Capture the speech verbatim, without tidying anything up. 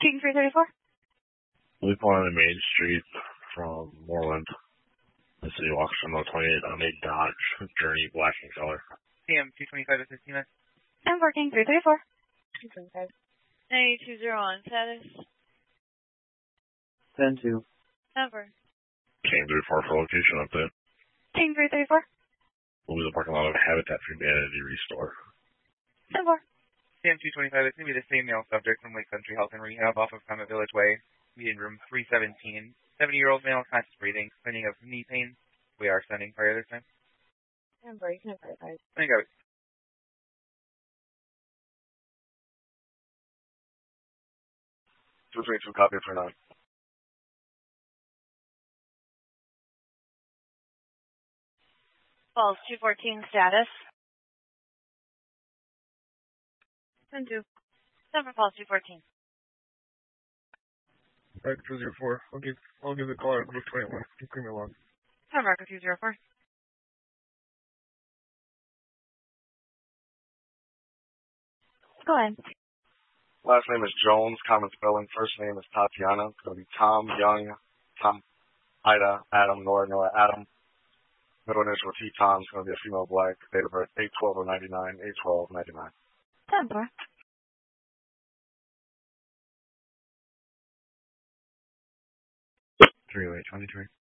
King three thirty-four. We pull on the main street from Moreland. The city walks from the twenty-eight on a Dodge Journey black in color. C M two twenty-five to fifteen minutes. ten four King three thirty-four. two twenty-five. nine eight two zero on status. ten two. ten four. King three four for location update. King three thirty-four. We'll be the parking lot of Habitat for Humanity Restore. ten four. C M two twenty-five, it's going to be the same male subject from Lake Country Health and Rehab off of Comet Village Way, meeting room three seventeen. seventy-year-old male, conscious breathing, complaining of knee pain. We are sending fire this time. ten four, you can have five. I got it. two twenty-two, copy for now. Falls two fourteen status. ten two. ten for Falls two fourteen. Right, two zero four. I'll give, I'll give the call at group twenty-one. Keep me along. ten Marco two zero four. Go ahead. Last name is Jones, common spelling. First name is Tatiana. It's going to be Tom, Young, Tom, Ida, Adam, Nora, Nora, Adam. Middle initial T, Tom. It's going to be a female black. Date of birth eight twelve of ninety-nine, eight twelve ninety-nine. ten four. three oh eight twenty-three.